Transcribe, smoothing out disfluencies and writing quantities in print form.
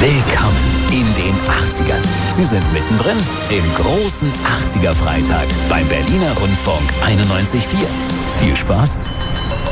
Willkommen in den 80ern. Sie sind mittendrin im großen 80er-Freitag beim Berliner Rundfunk 91.4. Viel Spaß!